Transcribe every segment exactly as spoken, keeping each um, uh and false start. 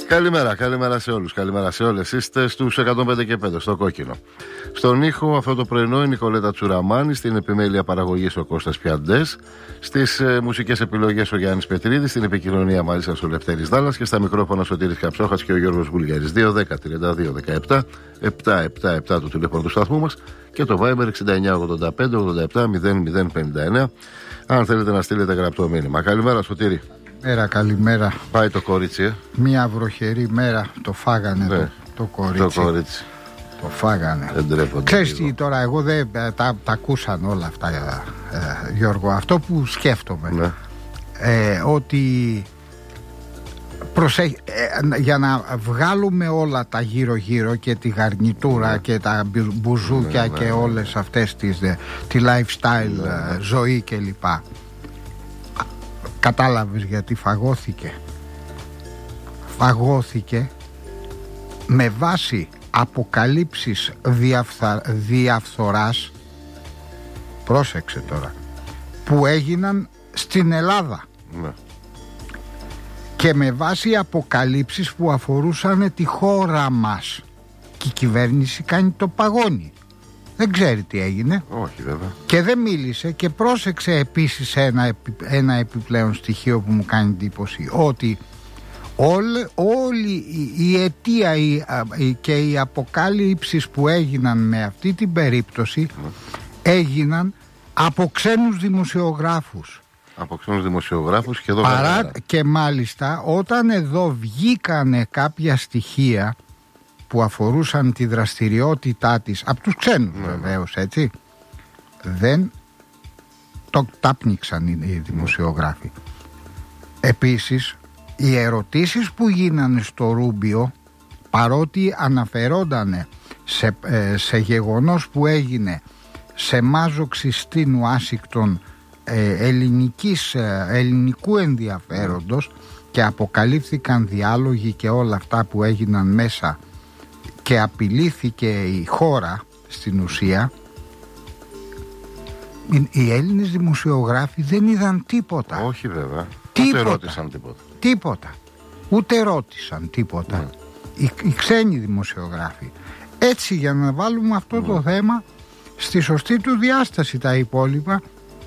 Καλημέρα, καλημέρα σε όλους, καλημέρα σε όλες. Είστε στους εκατόν πέντε και πέντε, στο κόκκινο. Στον ήχο αυτό το πρωινό η Νικολέτα Τσουραμάνη, στην επιμέλεια παραγωγής ο Κώστας Πιαντές, στις ε, μουσικές επιλογές ο Γιάννης Πετρίδης, στην επικοινωνία μαζί σας ο Λευτέρης Δάλλας και στα μικρόφωνα Σωτήρης Καψόχας και ο Γιώργος Βουλγαρής. δύο δέκα τριάντα δύο δεκαεπτά επτακόσια εβδομήντα επτά το τηλέφωνο του σταθμού μας και το Viber εξήντα εννιά ογδόντα πέντε ογδόντα επτά μηδέν μηδέν πενήντα εννέα αν θέλετε να στείλετε γραπτό μήνυμα. Καλημέρα Σωτήρη. Μέρα, καλημέρα. Πάει το κορίτσι, ε? Μια βροχερή μέρα το φάγανε, ναι, το, το κορίτσι. Το κορίτσι. Το φάγανε. Ξέρεις τι τώρα, εγώ δεν τα, τα ακούσαν όλα αυτά, ε, Γιώργο. Αυτό που σκέφτομαι, ναι. ε, ότι προσέ, ε, για να βγάλουμε όλα τα γύρω-γύρω και τη γαρνιτούρα, ναι, και τα μπουζούκια, ναι, και ναι, όλες αυτές τις, τη lifestyle, ναι, ζωή κλπ. Κατάλαβες γιατί φαγώθηκε? Φαγώθηκε με βάση αποκαλύψεις διαφθα... διαφθοράς, πρόσεξε τώρα, που έγιναν στην Ελλάδα, ναι, και με βάση αποκαλύψεις που αφορούσαν τη χώρα μας, και η κυβέρνηση κάνει το παγόνι. Δεν ξέρει τι έγινε. Όχι βέβαια. Και δεν μίλησε. Και πρόσεξε επίσης ένα, ένα επιπλέον στοιχείο που μου κάνει εντύπωση, ότι όλη, όλη η, η αιτία η, η, και οι αποκάλυψεις που έγιναν με αυτή την περίπτωση, mm, έγιναν από ξένους δημοσιογράφους. Από ξένους δημοσιογράφους και εδώ Παρά, και μάλιστα όταν εδώ βγήκανε κάποια στοιχεία που αφορούσαν τη δραστηριότητά της από τους ξένους, ναι, βεβαίως, έτσι, δεν το τάπνιξαν οι δημοσιογράφοι. Επίσης, οι ερωτήσεις που γίνανε στο Ρούμπιο, παρότι αναφερόντανε σε, σε γεγονός που έγινε σε μάζοξη στην Ουάσιγκτον ε, ελληνικής, ε, ελληνικού ενδιαφέροντος, και αποκαλύφθηκαν διάλογοι και όλα αυτά που έγιναν μέσα και απειλήθηκε η χώρα στην ουσία, οι Έλληνες δημοσιογράφοι δεν είδαν τίποτα. Όχι βέβαια. Τίποτα. Ούτε ρώτησαν τίποτα. Τίποτα. Ούτε ρώτησαν τίποτα. Mm. Οι, οι ξένοι δημοσιογράφοι. Έτσι, για να βάλουμε αυτό mm. το θέμα στη σωστή του διάσταση, τα υπόλοιπα,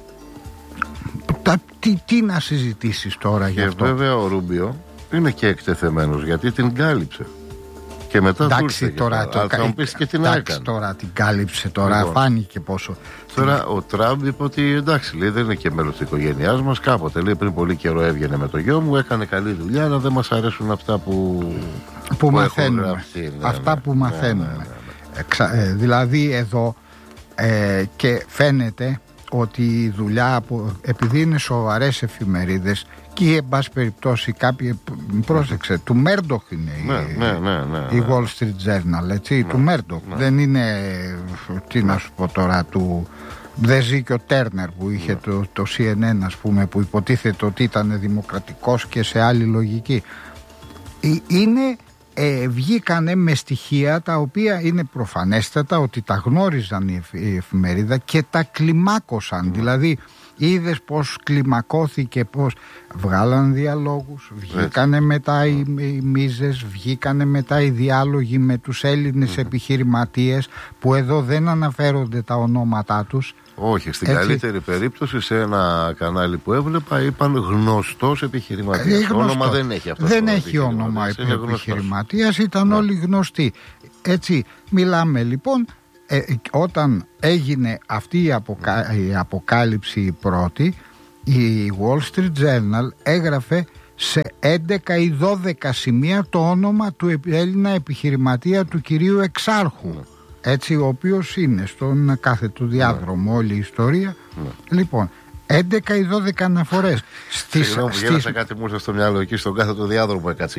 τα, τι, τι να συζητήσεις τώρα γι' αυτό? Και βέβαια ο Ρούμπιο είναι και εκτεθεμένος, γιατί την κάλυψε. Και μετά εντάξει, τώρα, τώρα, το... θα μου πεις και την εντάξει, έκανε. Τώρα την κάλυψε, τώρα λοιπόν, φάνηκε πόσο. Τώρα ο Τραμπ είπε ότι εντάξει, λέει, δεν είναι και μέλος της οικογένειάς μας. Κάποτε, λέει, πριν πολύ καιρό έβγαινε με το γιο μου, έκανε καλή δουλειά, αλλά δεν μας αρέσουν αυτά που, που, που μαθαίνουμε. Γραφτεί, ναι, αυτά ναι, που μαθαίνουμε. Ναι, ναι, ναι. Εξα, ε, δηλαδή εδώ ε, και φαίνεται ότι η δουλειά, από, επειδή είναι σοβαρές εφημερίδες, και εν πάση περιπτώσει κάποιοι, πρόσεξε, του Μέρντοχ είναι, ναι, η, ναι, ναι, ναι, η Wall Street Journal, έτσι, ναι, του Μέρντοχ, ναι, δεν είναι, τι να σου πω τώρα, του, δεν ζει και ο Τέρνερ που είχε, ναι, το, το σι εν εν, ας πούμε, που υποτίθεται ότι ήταν δημοκρατικός και σε άλλη λογική. Είναι, ε, βγήκανε με στοιχεία τα οποία είναι προφανέστατα ότι τα γνώριζαν η, εφ, η εφημερίδα και τα κλιμάκωσαν, mm. δηλαδή είδες πως κλιμακώθηκε, πως βγάλαν διαλόγους, βγήκανε έτσι μετά οι, οι μίζες, βγήκανε μετά οι διάλογοι με τους Έλληνες mm. επιχειρηματίες, που εδώ δεν αναφέρονται τα ονόματά τους. Όχι, στην έτσι, καλύτερη περίπτωση σε ένα κανάλι που έβλεπα είπαν γνωστός επιχειρηματίας. γνωστός. Όνομα δεν έχει αυτό. Δεν έχει όνομα επιχειρηματίας, ήταν ναι. όλοι γνωστοί. Έτσι μιλάμε λοιπόν, ε, όταν έγινε αυτή η, αποκα... η αποκάλυψη η πρώτη, η Wall Street Journal έγραφε σε έντεκα ή δώδεκα σημεία το όνομα του Έλληνα επιχειρηματία, του κυρίου Εξάρχου. Mm. Έτσι, ο οποίος είναι στον κάθετο διάδρομο, mm. όλη η ιστορία. Mm. Λοιπόν, έντεκα ή δώδεκα αναφορές. Συγγνώμη, στις... γέλασα, κάτι μου ήρθε στο μυαλό εκεί στον κάθετο διάδρομο έκατσε.